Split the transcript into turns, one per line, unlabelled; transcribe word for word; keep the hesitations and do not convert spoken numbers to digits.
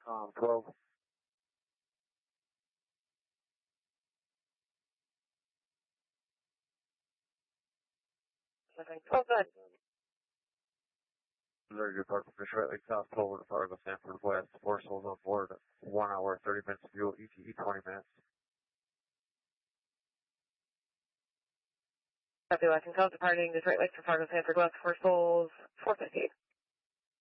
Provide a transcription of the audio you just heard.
Um, twelve.
Okay, twelve, good.
Missouri Department of Fish, right Lake South, Clover, Fargo, Sanford West. Four souls on board. One hour, thirty minutes fuel, E T E twenty minutes.
Copy, Washington, departing Detroit Lake for Fargo, Sanford West, four souls, four fifty.